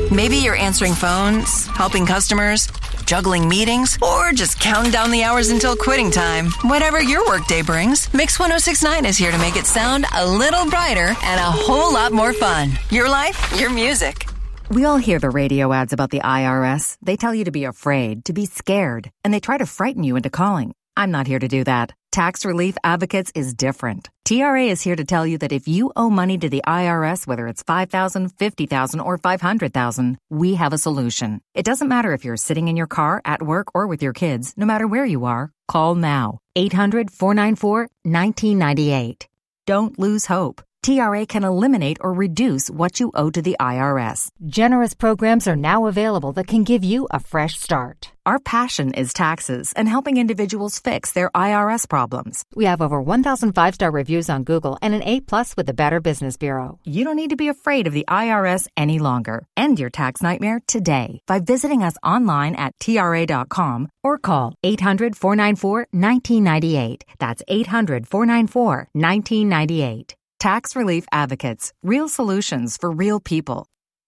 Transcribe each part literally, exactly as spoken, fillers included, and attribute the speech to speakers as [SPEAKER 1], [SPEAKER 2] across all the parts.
[SPEAKER 1] Maybe you're answering phones, helping customers, juggling meetings, or just counting down the hours until quitting time. Whatever your workday brings, Mix one oh six point nine is here to make it sound a little brighter and a whole lot more fun. Your life, your music.
[SPEAKER 2] We all hear the radio ads about the I R S. They tell you to be afraid, to be scared, and they try to frighten you into calling. I'm not here to do that. Tax Relief Advocates is different. T R A is here to tell you that if you owe money to the I R S, whether it's five thousand dollars, fifty thousand dollars, or five hundred thousand dollars, we have a solution. It doesn't matter if you're sitting in your car, at work, or with your kids. No matter where you are, call now. eight hundred, four nine four, one nine nine eight. Don't lose hope. T R A can eliminate or reduce what you owe to the I R S.
[SPEAKER 3] Generous programs are now available that can give you a fresh start.
[SPEAKER 2] Our passion is taxes and helping individuals fix their I R S problems.
[SPEAKER 3] We have over one thousand five-star reviews on Google and an A plus with the Better Business Bureau.
[SPEAKER 2] You don't need to be afraid of the I R S any longer. End your tax nightmare today by visiting us online at T R A dot com or call eight hundred, four nine four, one nine nine eight. That's eight hundred, four nine four, one nine nine eight. Tax Relief Advocates. Real solutions for real people.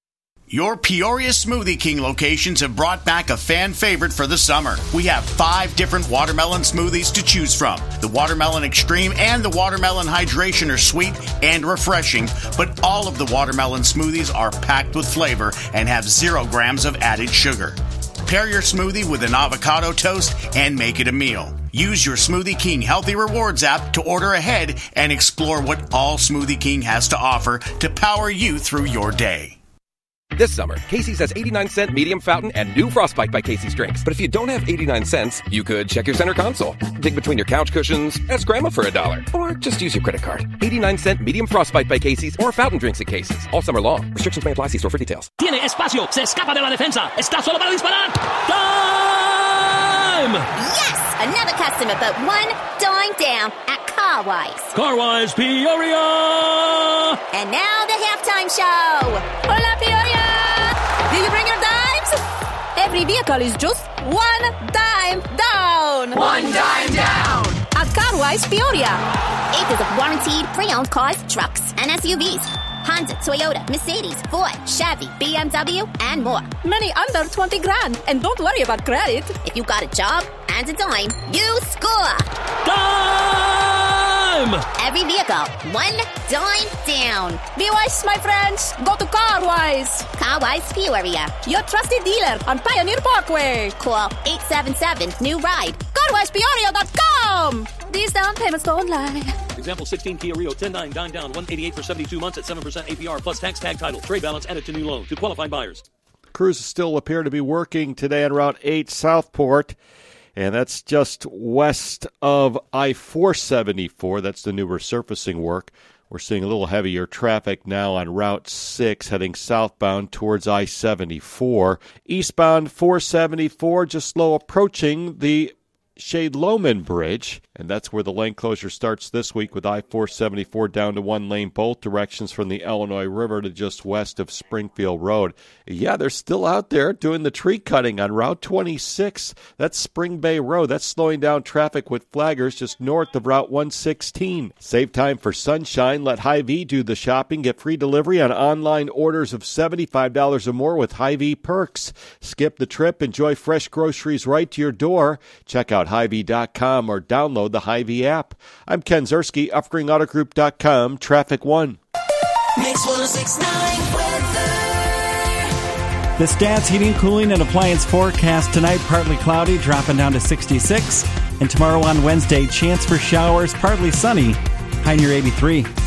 [SPEAKER 4] Your Peoria Smoothie King locations have brought back a fan favorite for the summer. We have five different watermelon smoothies to choose from. The Watermelon Extreme and the Watermelon Hydration are sweet and refreshing, but all of the watermelon smoothies are packed with flavor and have zero grams of added sugar. Pair your smoothie with an avocado toast and make it a meal. Use your Smoothie King Healthy Rewards app to order ahead and explore what all Smoothie King has to offer to power you through your day.
[SPEAKER 5] This summer, Casey's has eighty-nine cent medium fountain and new Frostbite by Casey's drinks. But if you don't have eighty-nine cents, you could check your center console, dig between your couch cushions, ask Grandma for a dollar, or just use your credit card. eighty-nine cent medium Frostbite by Casey's or fountain drinks at Casey's. All summer long. Restrictions may apply. See store for details.
[SPEAKER 6] Tiene espacio. Se escapa de la defensa. Está solo para disparar. Time!
[SPEAKER 7] Yes! Another customer but one dime down at Carwise.
[SPEAKER 6] Carwise Peoria!
[SPEAKER 7] And now the halftime show. Hola, Peoria! Did you bring your dimes? Every vehicle is just one dime down.
[SPEAKER 8] One dime down.
[SPEAKER 7] At Carwise Peoria. Acres of warranted pre-owned cars, trucks, and S U Vs. Honda, Toyota, Mercedes, Ford, Chevy, B M W, and more. Many under twenty grand. And don't worry about credit. If you got a job and a dime, you score.
[SPEAKER 6] Dime!
[SPEAKER 7] Every vehicle, one dime down. Be wise, my friends. Go to Carwise. Carwise Peoria. Your trusted dealer on Pioneer Parkway. Call eight seven seven, new ride. Carwise Peoria dot com. These down payments don't lie.
[SPEAKER 6] Example sixteen Kia Rio ten nine dime down one eighty-eight for seventy-two months at seven percent A P R plus tax tag title. Trade balance added to new loan to qualifying buyers.
[SPEAKER 9] Crews still appear to be working today on Route eight Southport, and that's just west of I four seventy-four. That's the new resurfacing work. We're seeing a little heavier traffic now on Route six heading southbound towards I seventy-four. Eastbound four seventy-four just slow approaching the Shade-Loman Bridge, and that's where the lane closure starts this week with I four seventy-four down to one lane, both directions from the Illinois River to just west of Springfield Road. Yeah, they're still out there doing the tree cutting on Route twenty-six. That's Spring Bay Road. That's slowing down traffic with flaggers just north of Route one sixteen. Save time for sunshine. Let Hy-Vee do the shopping. Get free delivery on online orders of seventy-five dollars or more with Hy-Vee perks. Skip the trip. Enjoy fresh groceries right to your door. Check out Hy Vee dot com or download the Hy-Vee app. I'm Ken Zerski, Upgreen Auto Group dot com, Traffic One.
[SPEAKER 8] Mix one oh six point nine weather.
[SPEAKER 10] The Stats Heating, Cooling, and Appliance forecast tonight, partly cloudy, dropping down to sixty-six. And tomorrow on Wednesday, chance for showers, partly sunny, high near eighty-three.